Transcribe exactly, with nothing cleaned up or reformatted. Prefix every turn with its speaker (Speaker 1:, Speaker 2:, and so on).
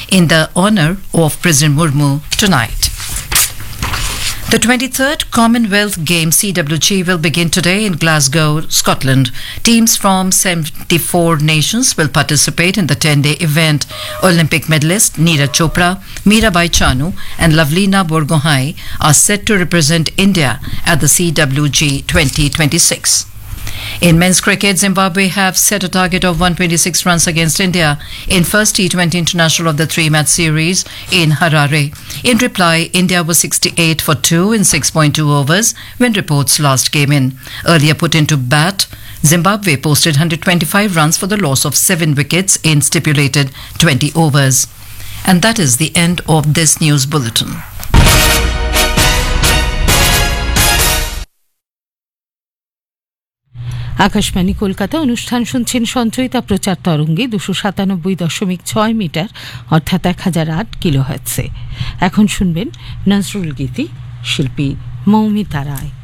Speaker 1: in the honor of President Murmu tonight. The twenty-third Commonwealth Games C W G will begin today in Glasgow, Scotland. Teams from seventy-four nations will participate in the ten-day event. Olympic medalist Neeraj Chopra, Mirabai Chanu and Lavlina Borgohain are set to represent India at the C W G twenty twenty-six. In men's cricket, Zimbabwe have set a target of one hundred twenty-six runs against India in first T twenty international of the three-match series in Harare. In reply, India was sixty-eight for two in six point two overs when reports last came in. Earlier put into bat, Zimbabwe posted one hundred twenty-five runs for the loss of seven wickets in stipulated twenty overs. And that is the end of this news bulletin.
Speaker 2: Akashvani Kolkata অনুষ্ঠান শুনছেন সঞ্চয়িতা প্রচার তরঙ্গে দুশো সাতানব্বই দশমিক ছয় metre অর্থাৎ এক হাজার আট কিলো হার্টজে। এখন শুনবেন নজরুল গীতি, শিল্পী মৌমিতা রায়।